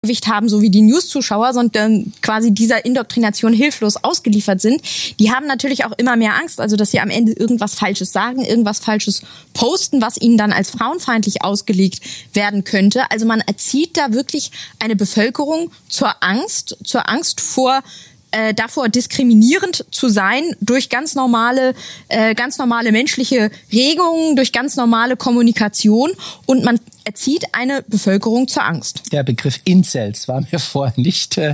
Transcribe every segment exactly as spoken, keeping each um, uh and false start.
Gewicht haben, so wie die News-Zuschauer, sondern quasi dieser Indoktrination hilflos ausgeliefert sind, die haben natürlich auch immer mehr Angst, also dass sie am Ende irgendwas Falsches sagen, irgendwas Falsches posten, was ihnen dann als frauenfeindlich ausgelegt werden könnte. Also man erzieht da wirklich eine Bevölkerung zur Angst, zur Angst vor Äh, davor diskriminierend zu sein durch ganz normale, äh, ganz normale menschliche Regungen, durch ganz normale Kommunikation, und man erzieht eine Bevölkerung zur Angst. Der Begriff Incels war mir vorher nicht äh,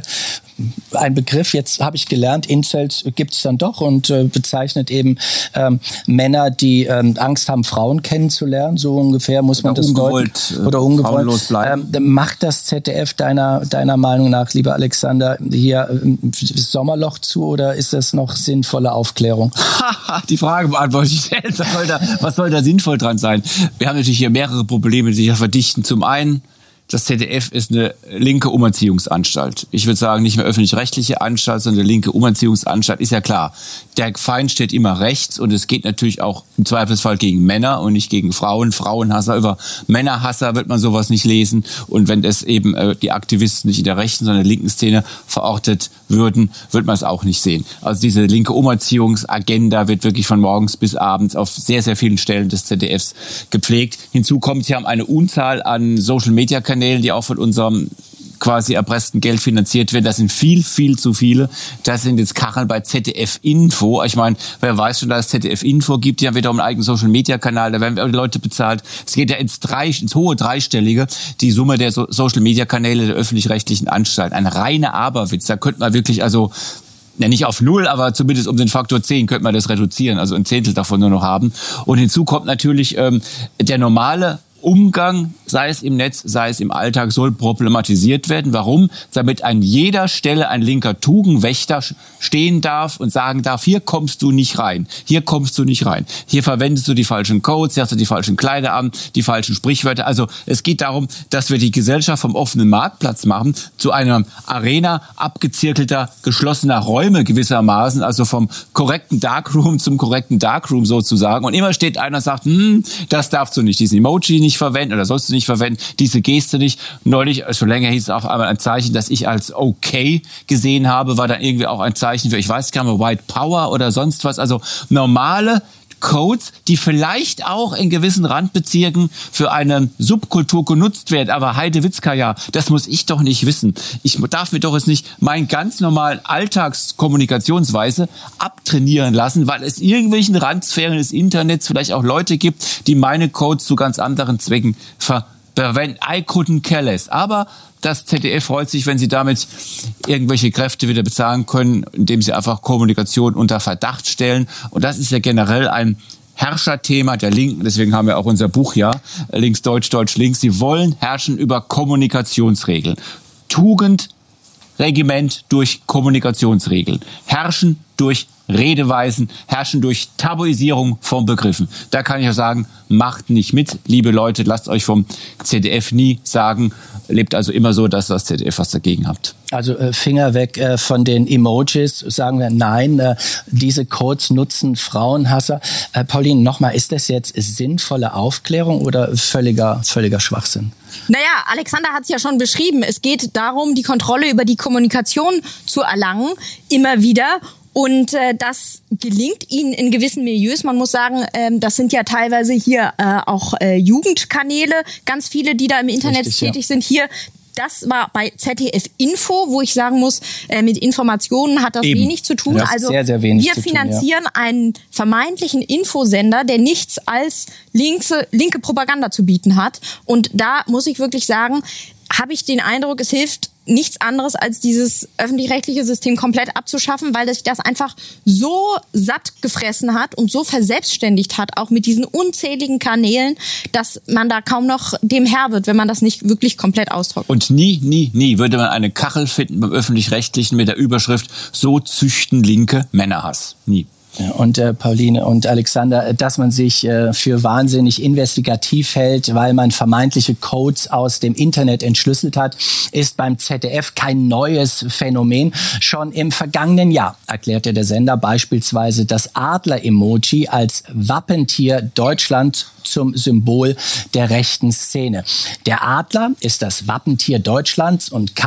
ein Begriff. Jetzt habe ich gelernt, Incels gibt es dann doch und äh, bezeichnet eben ähm, Männer, die ähm, Angst haben, Frauen kennenzulernen. So ungefähr muss man oder das ungewollt, deuten. Oder ungewollt. bleiben. Ähm, macht das Z D F deiner, deiner Meinung nach, lieber Alexander, hier ähm, Sommerloch zu, oder ist das noch sinnvolle Aufklärung? Die Frage beantworte ich selbst. Was soll, da, was soll da sinnvoll dran sein? Wir haben natürlich hier mehrere Probleme, die sich ja verdichten. Zum einen, das Z D F ist eine linke Umerziehungsanstalt. Ich würde sagen, nicht mehr öffentlich-rechtliche Anstalt, sondern eine linke Umerziehungsanstalt. Ist ja klar, der Feind steht immer rechts, und es geht natürlich auch im Zweifelsfall gegen Männer und nicht gegen Frauen. Frauenhasser, über Männerhasser wird man sowas nicht lesen. Und wenn es eben äh, die Aktivisten nicht in der rechten, sondern in der linken Szene verortet würden, wird man es auch nicht sehen. Also diese linke Umerziehungsagenda wird wirklich von morgens bis abends auf sehr, sehr vielen Stellen des Z D Fs gepflegt. Hinzu kommt, sie haben eine Unzahl an Social-Media-Kanälen, die auch von unserem quasi erpressten Geld finanziert werden. Das sind viel, viel zu viele. Das sind jetzt Kacheln bei Z D F Info. Ich meine, wer weiß schon, dass es Z D F Info gibt, die haben wiederum einen eigenen Social-Media-Kanal, da werden die Leute bezahlt. Es geht ja ins, drei, ins hohe Dreistellige, die Summe der so- Social-Media-Kanäle der öffentlich-rechtlichen Anstalten. Ein reiner Aberwitz. Da könnte man wirklich, also ja, nicht auf null, aber zumindest um den Faktor zehn könnte man das reduzieren, also ein Zehntel davon nur noch haben. Und hinzu kommt natürlich ähm, der normale Umgang, sei es im Netz, sei es im Alltag, soll problematisiert werden. Warum? Damit an jeder Stelle ein linker Tugendwächter stehen darf und sagen darf, hier kommst du nicht rein, hier kommst du nicht rein. Hier verwendest du die falschen Codes, hier hast du die falschen Kleider an, die falschen Sprichwörter. Also es geht darum, dass wir die Gesellschaft vom offenen Marktplatz machen zu einer Arena abgezirkelter, geschlossener Räume gewissermaßen, also vom korrekten Darkroom zum korrekten Darkroom sozusagen. Und immer steht einer und sagt, hm, das darfst du nicht, diesen Emoji nicht verwenden oder sollst du nicht verwenden, diese Geste nicht. Neulich, schon länger hieß es auch einmal ein Zeichen, das ich als okay gesehen habe, war dann irgendwie auch ein Zeichen für, ich weiß gar nicht mehr, White Power oder sonst was. Also normale Codes, die vielleicht auch in gewissen Randbezirken für eine Subkultur genutzt werden. Aber Heidewitzka, ja, das muss ich doch nicht wissen. Ich darf mir doch jetzt nicht meinen ganz normalen Alltagskommunikationsweise abtrainieren lassen, weil es irgendwelchen Randsphären des Internets vielleicht auch Leute gibt, die meine Codes zu ganz anderen Zwecken verwenden. I couldn't care less. Aber das Z D F freut sich, wenn sie damit irgendwelche Kräfte wieder bezahlen können, indem sie einfach Kommunikation unter Verdacht stellen. Und das ist ja generell ein Herrscherthema der Linken. Deswegen haben wir auch unser Buch ja, links Deutsch, Deutsch links. Sie wollen herrschen über Kommunikationsregeln. Tugend, Regiment durch Kommunikationsregeln. Herrschen durch Redeweisen, herrschen durch Tabuisierung von Begriffen. Da kann ich auch sagen, macht nicht mit, liebe Leute, lasst euch vom Z D F nie sagen, lebt also immer so, dass das Z D F was dagegen habt. Also äh, Finger weg äh, von den Emojis, sagen wir nein, äh, diese Codes nutzen Frauenhasser. Äh, Pauline, nochmal, ist das jetzt sinnvolle Aufklärung oder völliger, völliger Schwachsinn? Naja, Alexander hat es ja schon beschrieben. Es geht darum, die Kontrolle über die Kommunikation zu erlangen, immer wieder. Und äh, das gelingt ihnen in gewissen Milieus. Man muss sagen, ähm, das sind ja teilweise hier äh, auch äh, Jugendkanäle, ganz viele, die da im Internet Richtig, tätig ja. sind. Hier, das war bei Z D F Info, wo ich sagen muss, äh, mit Informationen hat das Eben. wenig zu tun. Das also sehr, sehr wenig wir zu finanzieren tun, ja. einen vermeintlichen Infosender, der nichts als linke, linke Propaganda zu bieten hat. Und da muss ich wirklich sagen, habe ich den Eindruck, es hilft nichts anderes, als dieses öffentlich-rechtliche System komplett abzuschaffen, weil sich das einfach so satt gefressen hat und so verselbstständigt hat, auch mit diesen unzähligen Kanälen, dass man da kaum noch dem Herr wird, wenn man das nicht wirklich komplett austrocknet. Und nie, nie, nie würde man eine Kachel finden beim öffentlich-rechtlichen mit der Überschrift "So züchten Linke Männerhass". Nie. Und äh, Pauline und Alexander, dass man sich äh, für wahnsinnig investigativ hält, weil man vermeintliche Codes aus dem Internet entschlüsselt hat, ist beim Z D F kein neues Phänomen. Schon im vergangenen Jahr erklärte der Sender beispielsweise das Adler-Emoji als Wappentier Deutschland zum Symbol der rechten Szene. Der Adler ist das Wappentier Deutschlands und